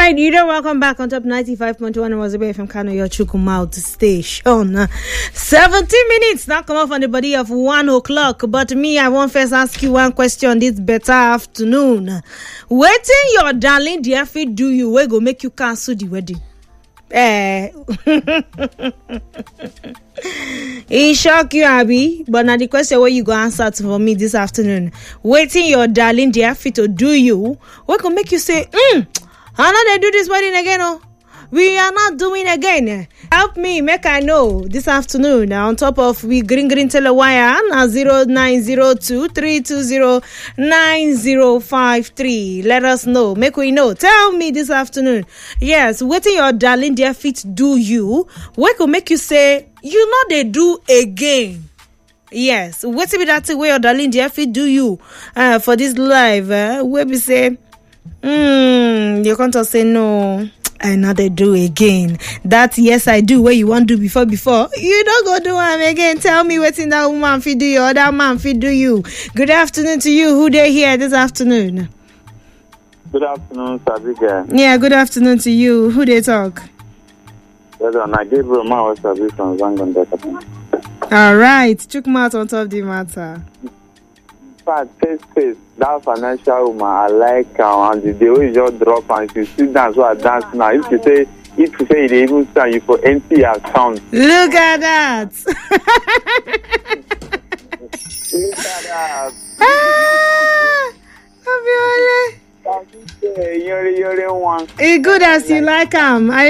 right, you know, welcome back on top 95.1 Wazobe FM Kano, your Chukumau station. 17 minutes now come off on the body of 1 o'clock. But me, I won't first ask you one question this better afternoon. Waiting your darling, dear fit do you, we go make you cancel the wedding. It shock you, Abby, but now the question where you go answer to for me this afternoon. Waiting your darling, dear fit to do you, we go make you say, how now they do this wedding again? Oh, we are not doing again. Help me, make I know this afternoon. On top of we green telewire na 0902-320-9053. Let us know. Make we know. Tell me this afternoon. Yes, waiting your darling dear fit do you. We could make you say you know they do again. Yes, waiting be that way your darling dear fit do you. For this live, where we say. You can't say no. I know they do again. That yes I do. What you want to do before. You don't go do them again. Tell me what's in that woman feed do you or that man feed do you. Good afternoon to you. Who they here this afternoon? Good afternoon, Sabiga. Yeah, good afternoon to you. Who they talk? I gave you my Sabi from Zangon. All right. Chook mouth on top of the matter. Face. That financial woman, I like her, and the way you just drop and she sit down, so I dance now. If you say it even stand you for empty account. Look at that. Look at that. You're one. It's good as you like him.